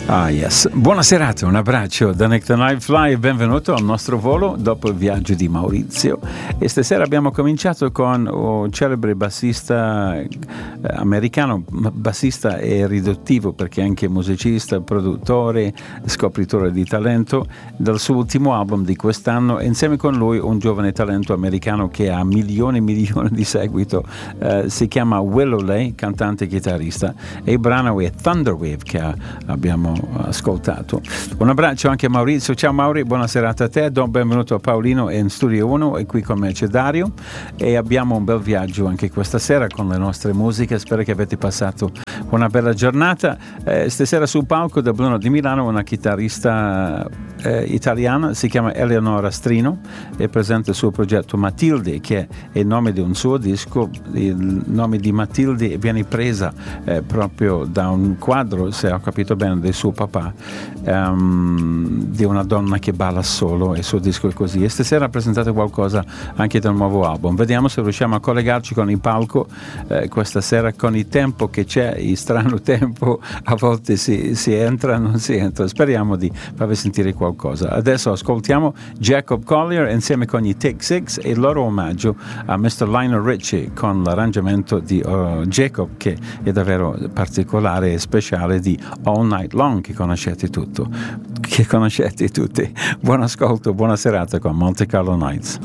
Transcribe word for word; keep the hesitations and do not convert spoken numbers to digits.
Ah yes, buona serata, un abbraccio da Nick the Night Fly e benvenuto al nostro volo dopo il viaggio di Maurizio. E stasera abbiamo cominciato con un celebre bassista eh, americano, bassista è riduttivo perché è anche musicista, produttore, scopritore di talento, dal suo ultimo album di quest'anno, e insieme con lui un giovane talento americano che ha milioni e milioni di seguito, eh, si chiama Willow Ley, cantante e chitarrista, e il brano è Thunderwave che ha, abbiamo ascoltato. Un abbraccio anche a Maurizio. Ciao Mauri, buona serata a te. Do benvenuto a Paolino in Studio uno e qui con me c'è Dario e abbiamo un bel viaggio anche questa sera con le nostre musiche. Spero che avete passato una bella giornata. Eh, stasera sul palco del Bruno di Milano una chitarrista eh, italiana, si chiama Eleonora Strino, è presente il suo progetto Matilde, che è il nome di un suo disco. Il nome di Matilde viene presa eh, proprio da un quadro, se ho capito bene, del suo papà, um, di una donna che balla solo, e il suo disco è così. E stasera presentate qualcosa anche del nuovo album. Vediamo se riusciamo a collegarci con il palco eh, questa sera, con il tempo che c'è, il strano tempo, a volte si, si entra, non si entra. Speriamo di farvi sentire qualcosa. Adesso ascoltiamo Jacob Collier insieme con i Take Six e il loro omaggio a mister Lionel Richie con l'arrangiamento di uh, Jacob, che è davvero particolare e speciale, di All Night Long, che conoscete tutto, che conoscete tutti. Buon ascolto, buona serata con Monte Carlo Nights.